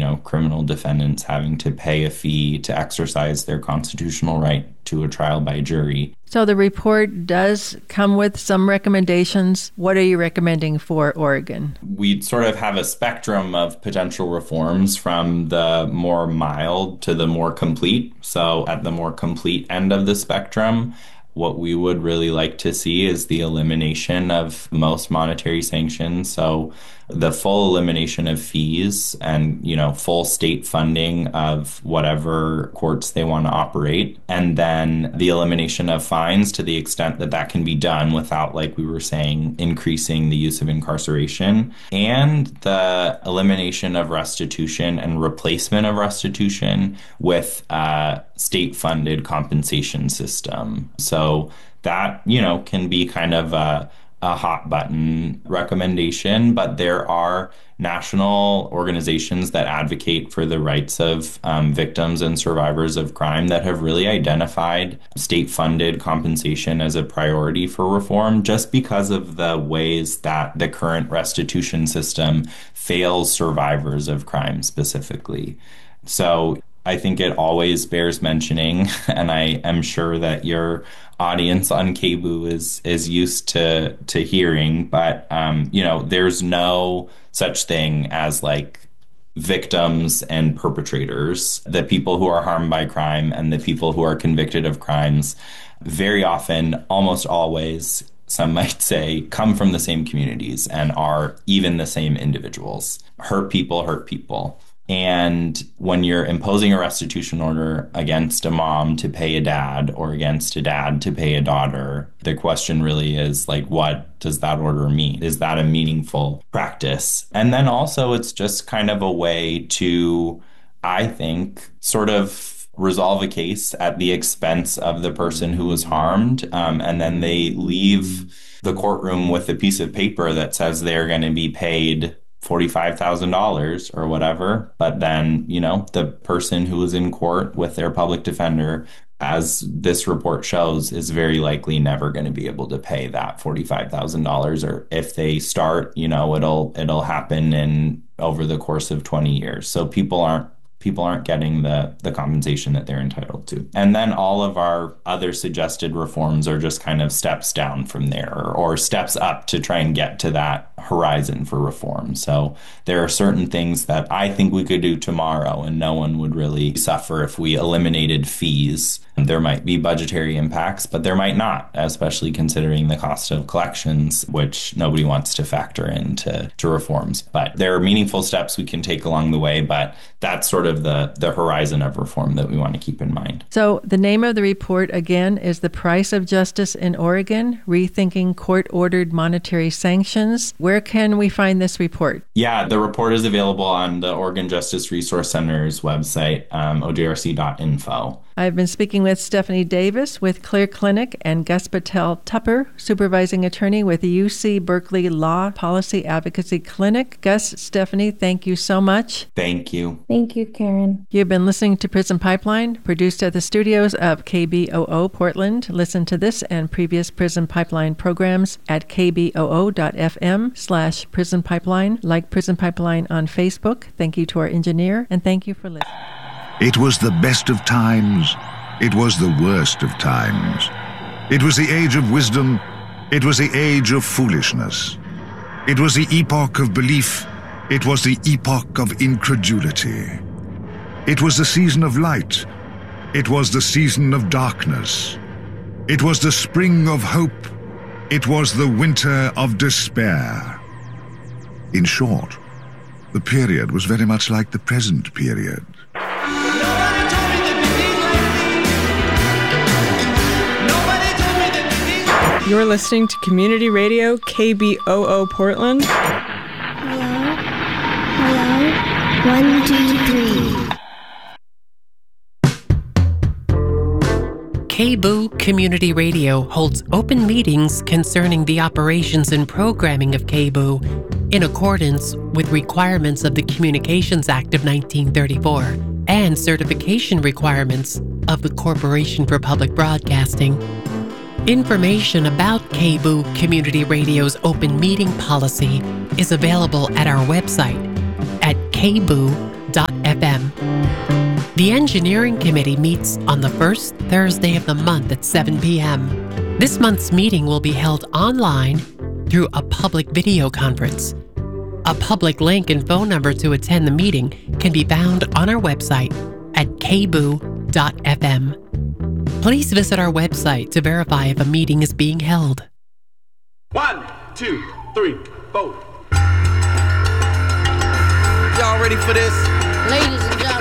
criminal defendants having to pay a fee to exercise their constitutional right to a trial by jury. So the report does come with some recommendations. What are you recommending for Oregon? We sort of have a spectrum of potential reforms from the more mild to the more complete. So at the more complete end of the spectrum, what we would really like to see is the elimination of most monetary sanctions. So the full elimination of fees and, full state funding of whatever courts they want to operate. And then the elimination of fines to the extent that that can be done without, like we were saying, increasing the use of incarceration. And the elimination of restitution and replacement of restitution with a state-funded compensation system. So that, can be kind of a hot button recommendation, but there are national organizations that advocate for the rights of victims and survivors of crime that have really identified state-funded compensation as a priority for reform just because of the ways that the current restitution system fails survivors of crime specifically. So I think it always bears mentioning, and I am sure that your audience on KBOO is used to hearing, but there's no such thing as like victims and perpetrators. The people who are harmed by crime and the people who are convicted of crimes very often, almost always, some might say, come from the same communities and are even the same individuals. Hurt people. And when you're imposing a restitution order against a mom to pay a dad or against a dad to pay a daughter, the question really is like, what does that order mean? Is that a meaningful practice? And then also it's just kind of a way to, I think, sort of resolve a case at the expense of the person who was harmed. And then they leave the courtroom with a piece of paper that says they're going to be paid $45,000 or whatever. But then, the person who was in court with their public defender, as this report shows, is very likely never going to be able to pay that $45,000. Or if they start, it'll happen over the course of 20 years. So people aren't getting the compensation that they're entitled to. And then all of our other suggested reforms are just kind of steps down from there or steps up to try and get to that horizon for reform. So there are certain things that I think we could do tomorrow and no one would really suffer if we eliminated fees. There might be budgetary impacts, but there might not, especially considering the cost of collections, which nobody wants to factor into reforms. But there are meaningful steps we can take along the way, but that's sort of the horizon of reform that we want to keep in mind. So the name of the report, again, is The Price of Justice in Oregon, Rethinking Court-Ordered Monetary Sanctions. Where can we find this report? Yeah, the report is available on the Oregon Justice Resource Center's website, ojrc.info. I've been speaking with Stephanie Davis with Clear Clinic and Gus Patel Tupper, supervising attorney with UC Berkeley Law Policy Advocacy Clinic. Gus, Stephanie, thank you so much. Thank you. Thank you, Karen. You've been listening to Prison Pipeline, produced at the studios of KBOO Portland. Listen to this and previous Prison Pipeline programs at kboo.fm/Prison Pipeline. Like Prison Pipeline on Facebook. Thank you to our engineer, and thank you for listening. It was the best of times. It was the worst of times. It was the age of wisdom. It was the age of foolishness. It was the epoch of belief. It was the epoch of incredulity. It was the season of light. It was the season of darkness. It was the spring of hope. It was the winter of despair. In short, the period was very much like the present period. You're listening to Community Radio KBOO Portland. Hello? Hello? 1, 2, 3. KBOO Community Radio holds open meetings concerning the operations and programming of KBOO in accordance with requirements of the Communications Act of 1934 and certification requirements of the Corporation for Public Broadcasting. Information about KBOO Community Radio's open meeting policy is available at our website at kboo.org. The Engineering Committee meets on the first Thursday of the month at 7 p.m. This month's meeting will be held online through a public video conference. A public link and phone number to attend the meeting can be found on our website at kboo.fm. Please visit our website to verify if a meeting is being held. 1, 2, 3, 4. Y'all ready for this? Ladies and gentlemen.